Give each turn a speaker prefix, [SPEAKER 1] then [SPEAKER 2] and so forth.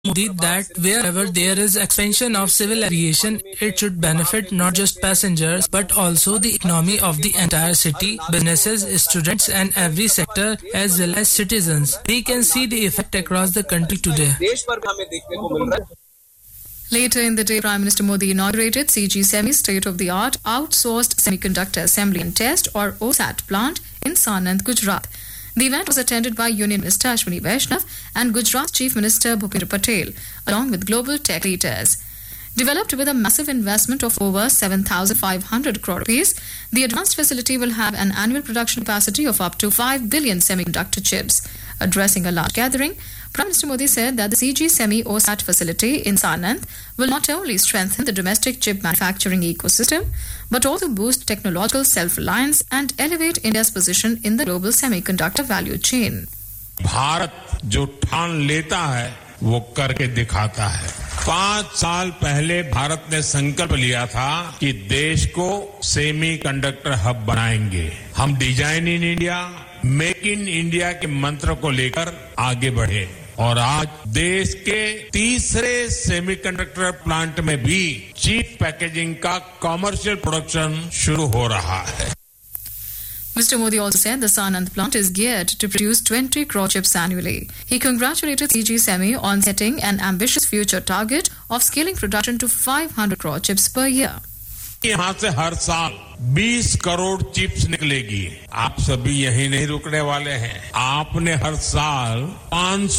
[SPEAKER 1] Modi that wherever there is expansion of civil aviation, it should benefit not just passengers but also the economy of the entire city, businesses, students and every sector as well as citizens. We can see the effect across the country today.
[SPEAKER 2] Later in the day, Prime Minister Modi inaugurated CG Semi state-of-the-art outsourced semiconductor assembly and test or OSAT plant in Sanand, Gujarat. The event was attended by Union Minister Ashwini Vaishnav and Gujarat's Chief Minister Bhupendra Patel, along with global tech leaders. Developed with a massive investment of over 7,500 crore rupees, the advanced facility will have an annual production capacity of up to 5 billion semiconductor chips. Addressing a large gathering, Prime Minister Modi said that the CG Semi OSAT facility in Sanand will not only strengthen the domestic chip manufacturing ecosystem, but also boost technological self-reliance and elevate India's position in the global semiconductor value chain.
[SPEAKER 3] Bharat जो ठान लेता है वो करके दिखाता है। 5 साल पहले भारत ने संकल्प लिया था कि देश को सेमीकंडक्टर हब बनाएंगे। हम design in India, make in India के मंत्र को लेकर आगे बढ़े और आज देश के तीसरे सेमीकंडक्टर प्लांट में भी चिप पैकेजिंग का कमर्शियल प्रोडक्शन शुरू हो रहा है।
[SPEAKER 2] Mr. Modi also said the Sanand plant is geared to produce 20 crore chips annually. He congratulated CG Semi on setting an ambitious future target of scaling production to 500 crore chips per year.
[SPEAKER 3] यहाँ से हर साल 20 crore chips निकलेगी। आप सभी यही नहीं रुकने वाले हैं। आपने हर साल 500